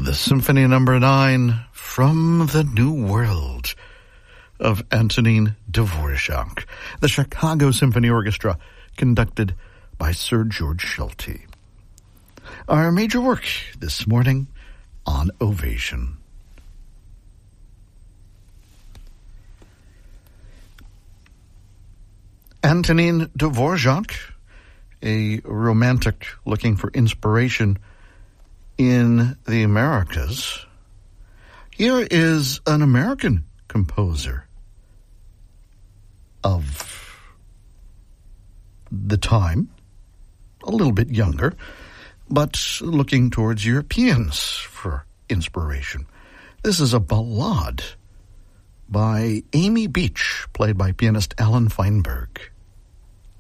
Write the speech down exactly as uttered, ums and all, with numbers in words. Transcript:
The Symphony Number nine from the New World of Antonin Dvorak, the Chicago Symphony Orchestra, conducted by Sir George Schulte. Our major work this morning on Ovation. Antonin Dvorak, a romantic looking for inspiration in the Americas. Here is an American composer of the time, a little bit younger, but looking towards Europeans for inspiration. This is a ballade by Amy Beach, played by pianist Alan Feinberg.